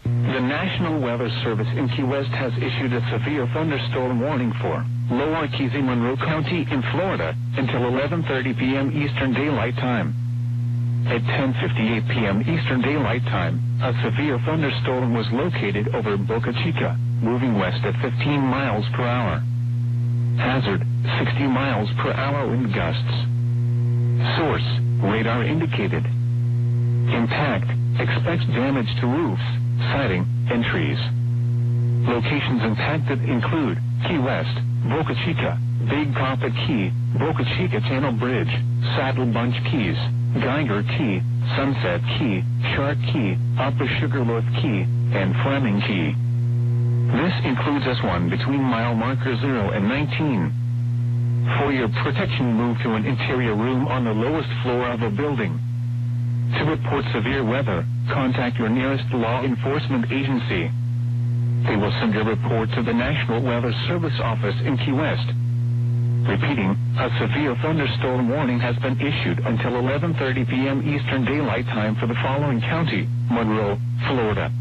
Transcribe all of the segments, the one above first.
The National Weather Service in Key West has issued a severe thunderstorm warning for Lower Keys in Monroe County in Florida until 11:30 p.m. Eastern Daylight Time. At 10:58 p.m. Eastern Daylight Time, a severe thunderstorm was located over Boca Chica, moving west at 15 miles per hour. Hazard, 60 miles per hour wind gusts. Source, radar indicated. Impact, expects damage to roofs, siding, and trees. Locations impacted include Key West, Boca Chica, Big Carpet Key, Boca Chica Channel Bridge, Saddle Bunch Keys, Geiger Key, Sunset Key, Shark Key, Upper Sugarloaf Key, and Fleming Key. This includes S1 between mile marker 0 and 19. For your protection, move to an interior room on the lowest floor of a building. To report severe weather, contact your nearest law enforcement agency. They will send your report to the National Weather Service office in Key West. Repeating, a severe thunderstorm warning has been issued until 11:30 p.m. Eastern Daylight Time for the following county: Monroe, Florida.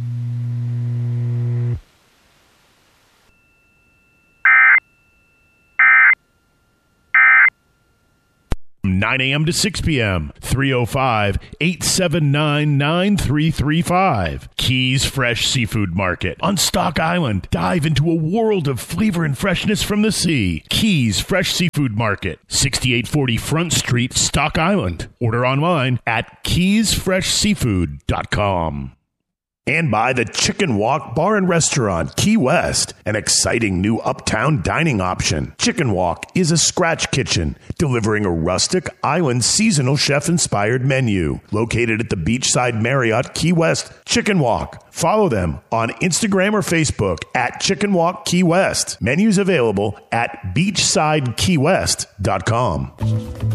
9 a.m. to 6 p.m. 305-879-9335. Keys Fresh Seafood Market on Stock Island. Dive into a world of flavor and freshness from the sea. Keys Fresh Seafood Market, 6840 Front Street, Stock Island. Order online at keysfreshseafood.com. And by the Chicken Walk Bar and Restaurant, Key West, an exciting new uptown dining option. Chicken Walk is a scratch kitchen, delivering a rustic island seasonal chef-inspired menu. Located at the Beachside Marriott, Key West, Chicken Walk. Follow them on Instagram or Facebook at Chicken Walk Key West. Menus available at beachsidekeywest.com.